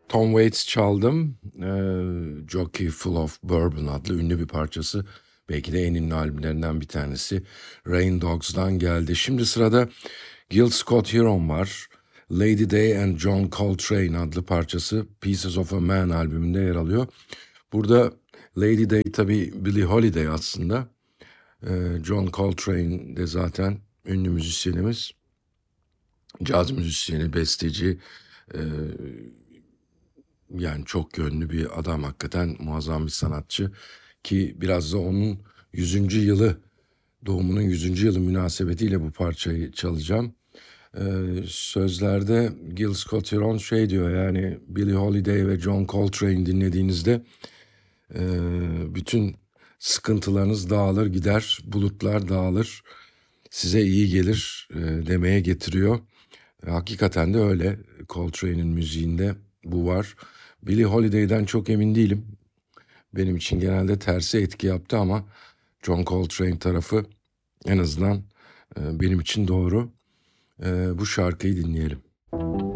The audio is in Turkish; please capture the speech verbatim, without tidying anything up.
Tom Waits çaldım. Eee, Jockey Full of Bourbon adlı ünlü bir parçası. Belki de en ünlü albümlerinden bir tanesi. Rain Dogs'dan geldi. Şimdi sırada Gil Scott-Heron var. Lady Day and John Coltrane adlı parçası Pieces of a Man albümünde yer alıyor. Burada Lady Day tabii Billie Holiday aslında. Eee, John Coltrane de zaten ünlü müzisyenimiz. Caz müzisyeni, besteci, eee, yani çok yönlü bir adam, hakikaten muazzam bir sanatçı ki biraz da onun yüzüncü yılı, doğumunun yüzüncü yılı münasebetiyle bu parçayı çalacağım. Ee, sözlerde Gil Scott-Heron şey diyor, yani Billie Holiday ve John Coltrane dinlediğinizde e, bütün sıkıntılarınız dağılır gider, bulutlar dağılır, size iyi gelir e, demeye getiriyor. E, hakikaten de öyle. Coltrane'in müziğinde bu var. Billie Holiday'den çok emin değilim. Benim için genelde tersi etki yaptı ama John Coltrane tarafı en azından e, benim için doğru. E, bu şarkıyı dinleyelim.